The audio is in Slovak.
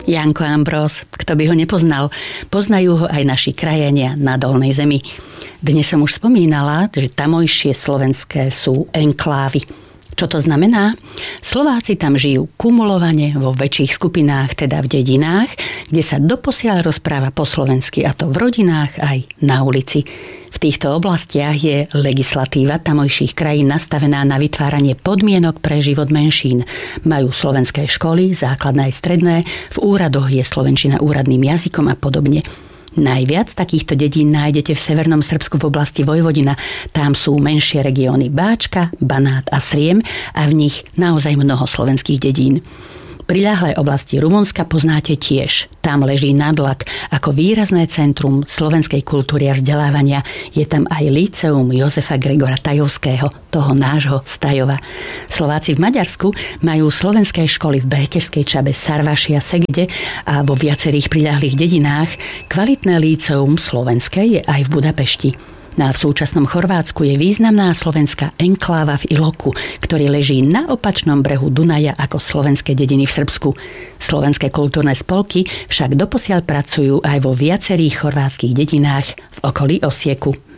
Janko Ambrós, kto by ho nepoznal, poznajú ho aj naši krajania na Dolnej Zemi. Dnes som už spomínala, že tamojšie slovenské sú enklávy. Čo to znamená? Slováci tam žijú kumulovane vo väčších skupinách, teda v dedinách, kde sa doposiaľ rozpráva po slovensky, a to v rodinách aj na ulici. V týchto oblastiach je legislatíva tamojších krajín nastavená na vytváranie podmienok pre život menšín. Majú slovenské školy, základné aj stredné, v úradoch je slovenčina úradným jazykom a podobne. Najviac takýchto dedín nájdete v severnom Srbsku v oblasti Vojvodina. Tam sú menšie regióny Báčka, Banát a Sriem a v nich naozaj mnoho slovenských dedín. Priľahlé oblasti Rumunska poznáte tiež. Tam leží Nadlak ako výrazné centrum slovenskej kultúry a vzdelávania. Je tam aj Líceum Jozefa Gregora Tajovského, toho nášho Stajova. Slováci v Maďarsku majú slovenské školy v Békešskej Čabe, Sarvaši a Segede a vo viacerých priľahlých dedinách. Kvalitné líceum slovenské je aj v Budapešti. No a v súčasnom Chorvátsku je významná slovenská enkláva v Iloku, ktorý leží na opačnom brehu Dunaja ako slovenské dediny v Srbsku. Slovenské kultúrne spolky však doposiaľ pracujú aj vo viacerých chorvátskych dedinách v okolí Osieku.